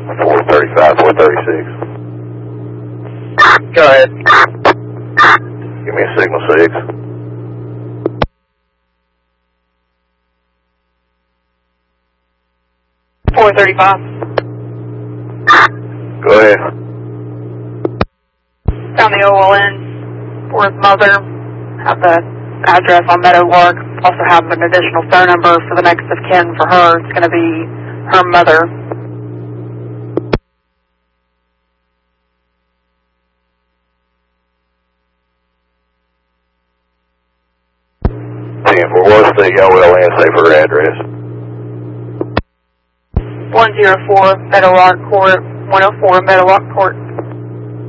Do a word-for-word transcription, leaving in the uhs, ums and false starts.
four thirty-five, four thirty-six. Go ahead. Give me a signal six. four thirty-five. Go ahead. Found the O L N for his mother. Have the address on Meadowlark. Also have an additional phone number for the next of kin for her. It's going to be her mother. ten four, what's the O L N say for her address? one oh four Meadowlark Court, one oh four Meadowlark Court.